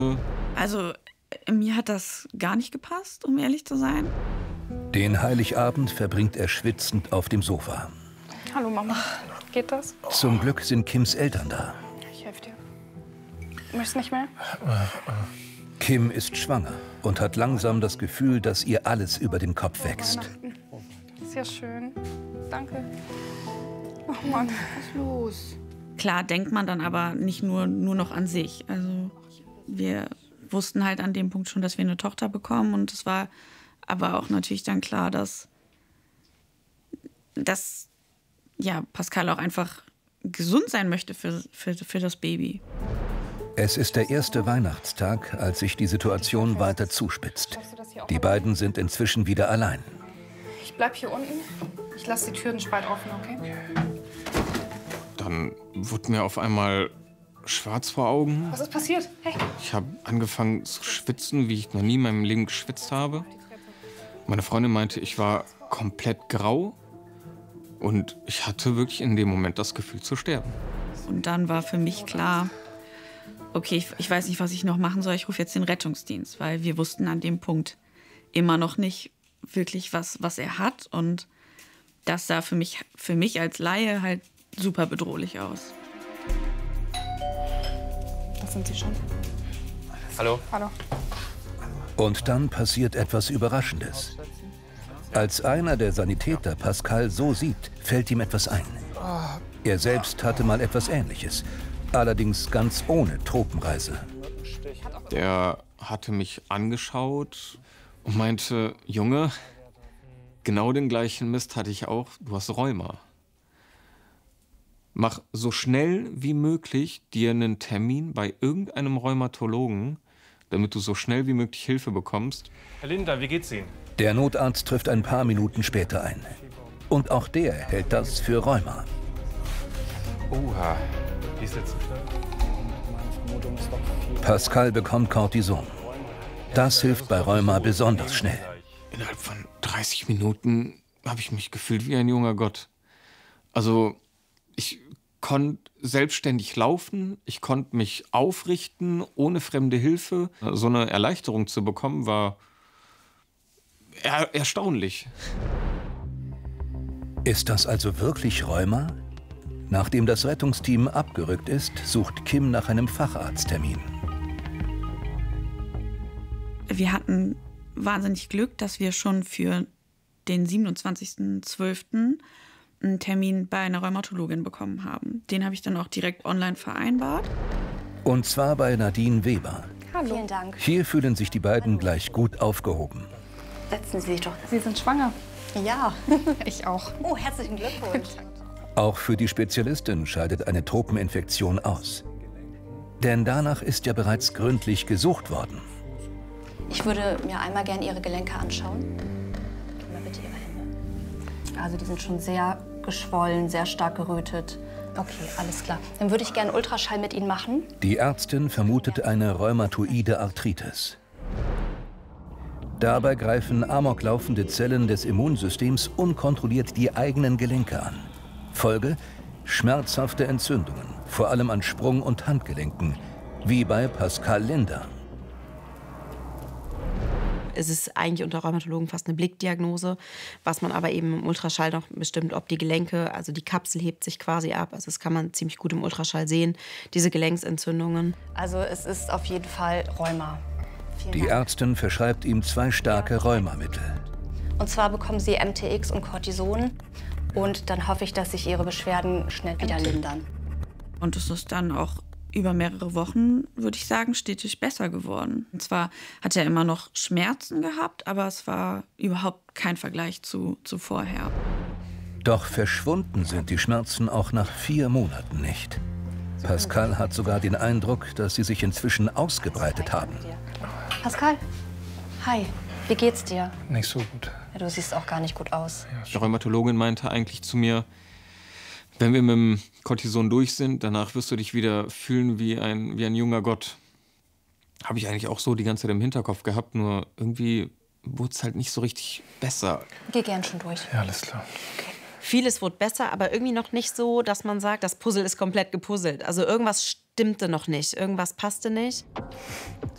Also, mir hat das gar nicht gepasst, um ehrlich zu sein. Den Heiligabend verbringt er schwitzend auf dem Sofa. Hallo Mama, geht das? Zum Glück sind Kims Eltern da. Ich helfe dir. Möchtest nicht mehr? Kim ist schwanger und hat langsam das Gefühl, dass ihr alles über den Kopf wächst. Ist ja schön. Danke. Oh Mann. Was ist los? Klar denkt man dann aber nicht nur noch an sich. Also wir wussten halt an dem Punkt schon, dass wir eine Tochter bekommen. Und es war aber auch natürlich dann klar, dass ja, Pascal auch einfach gesund sein möchte für das Baby. Es ist der erste Weihnachtstag, als sich die Situation weiter zuspitzt. Die beiden sind inzwischen wieder allein. Ich bleib hier unten. Ich lasse die Tür einen Spalt offen, okay? Dann wurde mir auf einmal schwarz vor Augen. Was ist passiert? Hey. Ich habe angefangen zu schwitzen, wie ich noch nie in meinem Leben geschwitzt habe. Meine Freundin meinte, ich war komplett grau. Und ich hatte wirklich in dem Moment das Gefühl zu sterben. Und dann war für mich klar, okay, ich weiß nicht, was ich noch machen soll. Ich rufe jetzt den Rettungsdienst, weil wir wussten an dem Punkt immer noch nicht wirklich, was er hat. Und das sah für mich als Laie halt super bedrohlich aus. Da sind Sie schon. Hallo? Hallo. Und dann passiert etwas Überraschendes. Als einer der Sanitäter Pascal so sieht, fällt ihm etwas ein. Er selbst hatte mal etwas Ähnliches, allerdings ganz ohne Tropenreise. Der hatte mich angeschaut und meinte, Junge, genau den gleichen Mist hatte ich auch, du hast Rheuma. Mach so schnell wie möglich dir einen Termin bei irgendeinem Rheumatologen, damit du so schnell wie möglich Hilfe bekommst. Herr Linder, wie geht's Ihnen? Der Notarzt trifft ein paar Minuten später ein. Und auch der hält das für Rheuma. Oha. Wie ist jetzt? Pascal bekommt Cortison. Das hilft bei Rheuma besonders schnell. Innerhalb von 30 Minuten habe ich mich gefühlt wie ein junger Gott. Also ich konnte selbstständig laufen, ich konnte mich aufrichten, ohne fremde Hilfe. So eine Erleichterung zu bekommen, war erstaunlich. Ist das also wirklich Rheuma? Nachdem das Rettungsteam abgerückt ist, sucht Kim nach einem Facharzttermin. Wir hatten wahnsinnig Glück, dass wir schon für den 27.12. einen Termin bei einer Rheumatologin bekommen haben. Den habe ich dann auch direkt online vereinbart. Und zwar bei Nadine Weber. Hallo. Vielen Dank. Hier fühlen sich die beiden gleich gut aufgehoben. Setzen Sie sich doch. Sie sind schwanger. Ja. Ich auch. Oh, herzlichen Glückwunsch. Auch für die Spezialistin scheidet eine Tropeninfektion aus. Denn danach ist ja bereits gründlich gesucht worden. Ich würde mir einmal gern Ihre Gelenke anschauen. Gib mal bitte Ihre Hände. Also die sind schon sehr geschwollen, sehr stark gerötet. Okay, alles klar. Dann würde ich gerne Ultraschall mit Ihnen machen. Die Ärztin vermutet eine rheumatoide Arthritis. Dabei greifen amoklaufende Zellen des Immunsystems unkontrolliert die eigenen Gelenke an. Folge: schmerzhafte Entzündungen, vor allem an Sprung- und Handgelenken, wie bei Pascal Linder. Es ist eigentlich unter Rheumatologen fast eine Blickdiagnose, was man aber eben im Ultraschall noch bestimmt, ob die Gelenke, also die Kapsel hebt sich quasi ab. Also das kann man ziemlich gut im Ultraschall sehen, diese Gelenksentzündungen. Also es ist auf jeden Fall Rheuma. Vielen Die Dank. Ärztin verschreibt ihm 2 starke Rheumamittel. Und zwar bekommen Sie MTX und Cortison. Und dann hoffe ich, dass sich Ihre Beschwerden schnell wieder lindern. Und es ist dann auch über mehrere Wochen, würde ich sagen, stetig besser geworden. Und zwar hat er immer noch Schmerzen gehabt, aber es war überhaupt kein Vergleich zu vorher. Doch verschwunden sind die Schmerzen auch nach 4 Monaten nicht. Pascal hat sogar den Eindruck, dass sie sich inzwischen ausgebreitet haben. Pascal, hi, wie geht's dir? Nicht so gut. Ja, du siehst auch gar nicht gut aus. Die Rheumatologin meinte eigentlich zu mir, wenn wir mit dem Cortison durch sind, danach wirst du dich wieder fühlen wie ein junger Gott. Habe ich eigentlich auch so die ganze Zeit im Hinterkopf gehabt, nur irgendwie wurde es halt nicht so richtig besser. Geh gern schon durch. Ja, alles klar. Vieles wurde besser, aber irgendwie noch nicht so, dass man sagt, das Puzzle ist komplett gepuzzelt. Also irgendwas stimmte noch nicht. Irgendwas passte nicht.